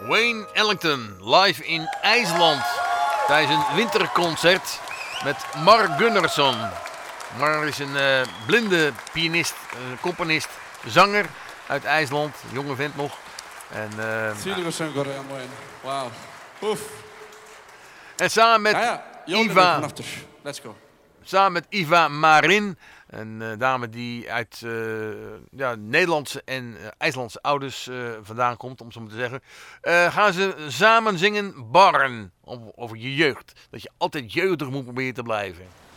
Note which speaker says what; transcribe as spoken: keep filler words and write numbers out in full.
Speaker 1: Wayne Ellington, live in IJsland tijdens een winterconcert met Mark Gunnarsson. Mark is een uh, blinde pianist, uh, componist, zanger uit IJsland, jonge vent nog. En, uh,
Speaker 2: Wauw. Oef.
Speaker 1: En samen met
Speaker 2: ja, ja.
Speaker 1: Iva,
Speaker 2: let's go.
Speaker 1: samen met Iva Marin, een uh, dame die uit uh, ja, Nederlandse en uh, IJslandse ouders uh, vandaan komt, om zo maar te zeggen, uh, gaan ze samen zingen Barn, over je jeugd. Dat je altijd jeugdig moet proberen te blijven.